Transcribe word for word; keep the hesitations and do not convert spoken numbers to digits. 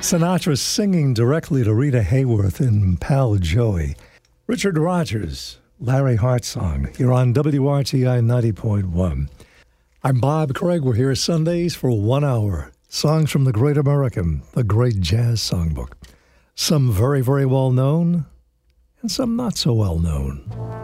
Sinatra singing directly to Rita Hayworth in Pal Joey. Richard Rogers, Larry Hart song, here on W R T I ninety point one. I'm Bob Craig. We're here Sundays for one hour. Songs from the Great American, the Great Jazz Songbook. Some very, very well known, and some not so well known.